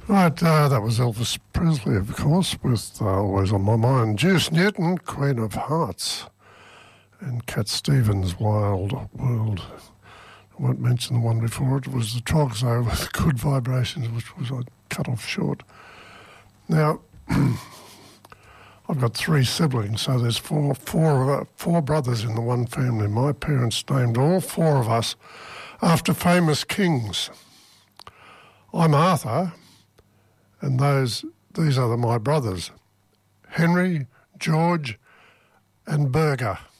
Right, that was Elvis Presley, of course, with Always on My Mind. Juice Newton, Queen of Hearts, and Cat Stevens, Wild World. I won't mention the one before it. It was the Trogs, though, with Good Vibrations, which was cut off short. Now, I've got 3 siblings, so there's four brothers in the one family. My parents named all 4 of us after famous kings. I'm Arthur, and these are my brothers, Henry, George, and Burger.